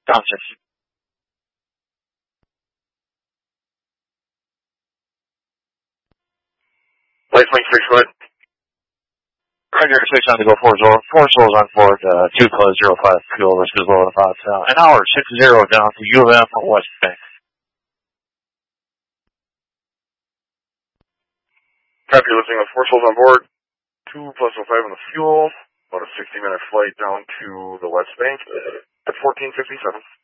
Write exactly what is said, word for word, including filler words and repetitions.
Down six. Light swing three foot. Regular six on to go four zero. Four souls on board, uh, two close zero five. Fuel risk is low and five. Uh, an hour, six zero down to U of M from West Bank. Copy, lifting with four souls on board. Two plus oh five on the fuel. About a sixty minute flight down to the West Bank at fourteen fifty-seven.